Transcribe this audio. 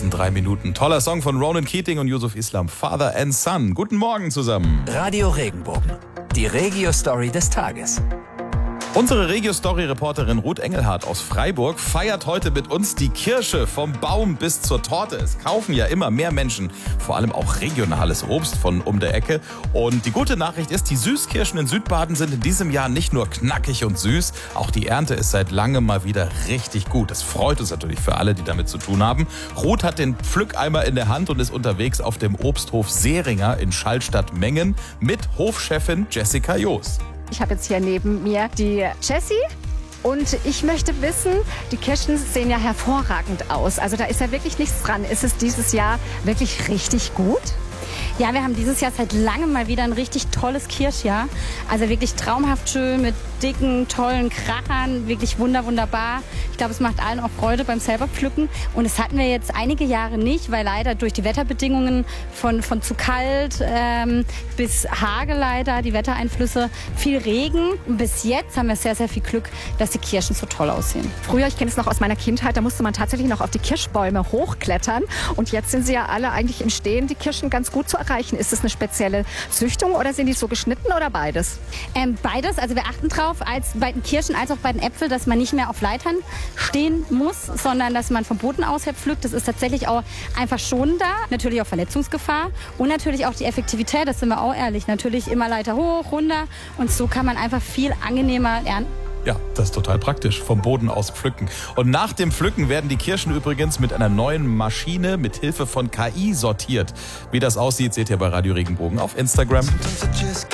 diesen 3 Minuten. Toller Song von Ronan Keating und Yusuf Islam, Father and Son. Guten Morgen zusammen. Radio Regenbogen, die Regio-Story des Tages. Unsere Regio-Story-Reporterin Ruth Engelhardt aus Freiburg feiert heute mit uns die Kirsche vom Baum bis zur Torte. Es kaufen ja immer mehr Menschen, vor allem auch regionales Obst von um der Ecke. Und die gute Nachricht ist, die Süßkirschen in Südbaden sind in diesem Jahr nicht nur knackig und süß, auch die Ernte ist seit langem mal wieder richtig gut. Das freut uns natürlich für alle, die damit zu tun haben. Ruth hat den Pflückeimer in der Hand und ist unterwegs auf dem Obsthof Seringer in Schallstatt-Mengen mit Hofchefin Jessica Joos. Ich habe jetzt hier neben mir die Jessie und ich möchte wissen, die Kirschen sehen ja hervorragend aus. Also da ist ja wirklich nichts dran. Ist es dieses Jahr wirklich richtig gut? Ja, wir haben dieses Jahr seit langem mal wieder ein richtig tolles Kirschjahr. Also wirklich traumhaft schön mit dicken, tollen Krachern. Wirklich wunderbar. Ich glaube, es macht allen auch Freude beim selber pflücken. Und das hatten wir jetzt einige Jahre nicht, weil leider durch die Wetterbedingungen von zu kalt bis Hagel leider, die Wettereinflüsse, viel Regen. Und bis jetzt haben wir sehr viel Glück, dass die Kirschen so toll aussehen. Früher, ich kenne es noch aus meiner Kindheit, da musste man tatsächlich noch auf die Kirschbäume hochklettern. Und jetzt sind sie ja alle eigentlich im Stehen, die Kirschen ganz gut zu erreichen. Ist es eine spezielle Züchtung oder sind die so geschnitten oder beides? Beides. Also wir achten drauf, als bei den Kirschen als auch bei den Äpfeln, dass man nicht mehr auf Leitern stehen muss, sondern dass man vom Boden aus her pflückt. Das ist tatsächlich auch einfach schonender. Natürlich auch Verletzungsgefahr und natürlich auch die Effektivität, das sind wir auch ehrlich. Natürlich immer Leiter hoch, runter und so kann man einfach viel angenehmer ernten. Ja, das ist total praktisch, vom Boden aus pflücken. Und nach dem Pflücken werden die Kirschen übrigens mit einer neuen Maschine mit Hilfe von KI sortiert. Wie das aussieht, seht ihr bei Radio Regenbogen auf Instagram.